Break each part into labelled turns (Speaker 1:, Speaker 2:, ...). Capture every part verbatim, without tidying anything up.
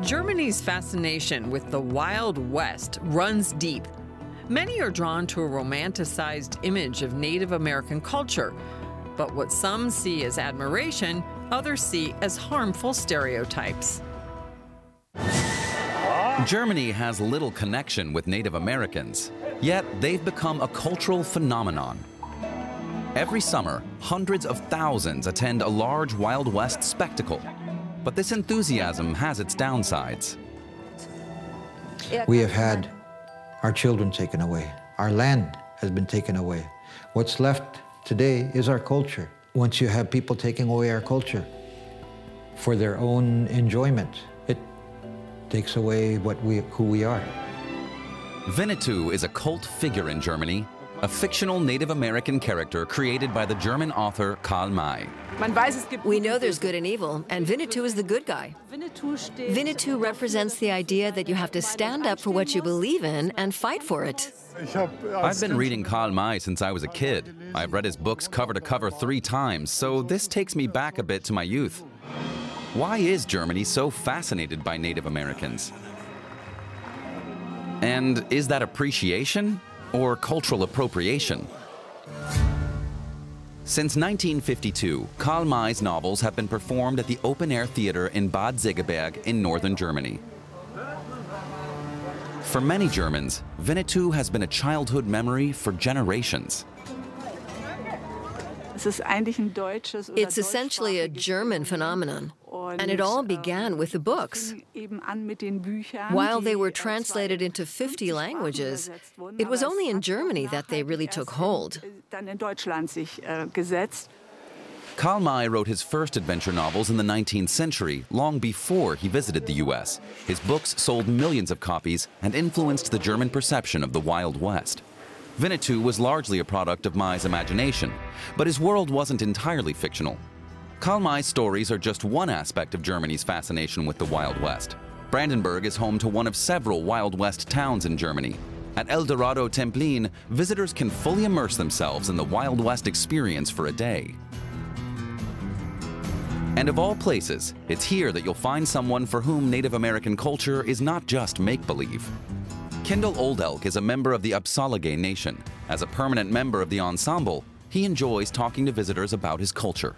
Speaker 1: Germany's fascination with the Wild West runs deep. Many are drawn to a romanticized image of Native American culture, but what some see as admiration, others see as harmful stereotypes.
Speaker 2: Germany has little connection with Native Americans, yet they've become a cultural phenomenon. Every summer, hundreds of thousands attend a large Wild West spectacle. But this enthusiasm has its downsides.
Speaker 3: We have had our children taken away. Our land has been taken away. What's left today is our culture. Once you have people taking away our culture for their own enjoyment, it takes away what we, who we are.
Speaker 2: Winnetou is a cult figure in Germany, a fictional Native American character created by the German author Karl May.
Speaker 4: We know there's good and evil, and Winnetou is the good guy. Winnetou represents the idea that you have to stand up for what you believe in and fight for it.
Speaker 2: I've been reading Karl May since I was a kid. I've read his books cover to cover three times, so this takes me back a bit to my youth. Why is Germany so fascinated by Native Americans? And is that appreciation or cultural appropriation? Since nineteen fifty-two, Karl May's novels have been performed at the open-air theater in Bad Segeberg in northern Germany. For many Germans, Winnetou has been a childhood memory for generations.
Speaker 4: It's essentially a German phenomenon, and it all began with the books. While they were translated into fifty languages, it was only in Germany that they really took hold.
Speaker 2: Karl May wrote his first adventure novels in the nineteenth century, long before he visited the U S. His books sold millions of copies and influenced the German perception of the Wild West. Winnetou was largely a product of May's imagination, but his world wasn't entirely fictional. Karl May's stories are just one aspect of Germany's fascination with the Wild West. Brandenburg is home to one of several Wild West towns in Germany. At El Dorado Templin, visitors can fully immerse themselves in the Wild West experience for a day. And of all places, it's here that you'll find someone for whom Native American culture is not just make-believe. Kendall Oldelk is a member of the Apsáalooke Nation. As a permanent member of the ensemble, he enjoys talking to visitors about his culture.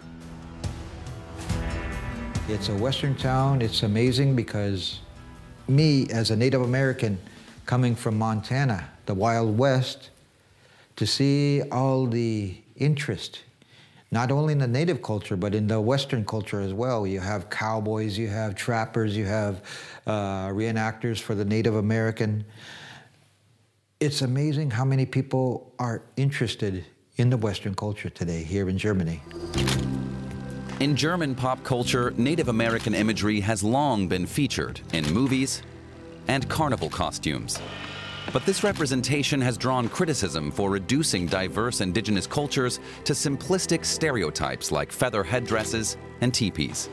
Speaker 3: It's a Western town. It's amazing because me, as a Native American coming from Montana, the Wild West, to see all the interest, not only in the Native culture, but in the Western culture as well. You have cowboys, you have trappers, you have uh, reenactors for the Native American. It's amazing how many people are interested in the Western culture today here in Germany.
Speaker 2: In German pop culture, Native American imagery has long been featured in movies and carnival costumes. But this representation has drawn criticism for reducing diverse indigenous cultures to simplistic stereotypes like feather headdresses and teepees.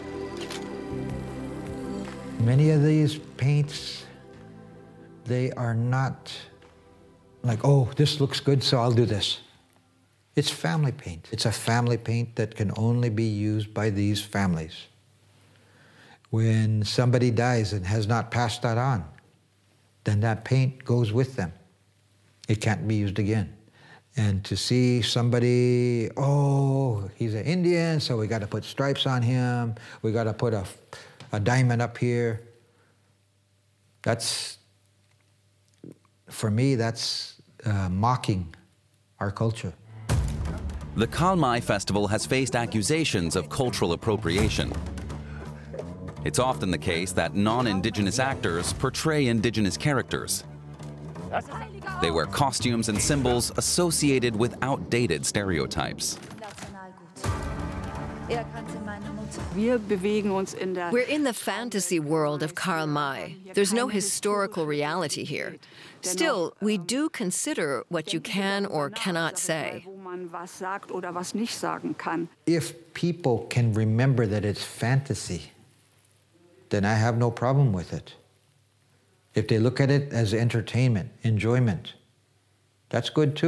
Speaker 3: Many of these paints, they are not like, oh, this looks good, so I'll do this. It's family paint. It's a family paint that can only be used by these families. When somebody dies and has not passed that on, then that paint goes with them. It can't be used again. And to see somebody, oh, he's an Indian, so we got to put stripes on him, we got to put a, a diamond up here. That's, for me, that's uh, mocking our culture.
Speaker 2: The Karl May Festival has faced accusations of cultural appropriation. It's often the case that non-indigenous actors portray indigenous characters. They wear costumes and symbols associated with outdated stereotypes.
Speaker 4: We're in the fantasy world of Karl May. There's no historical reality here. Still, we do consider what you can or cannot say.
Speaker 3: If people can remember that it's fantasy, then I have no problem with it. If they look at it as entertainment, enjoyment, that's good too.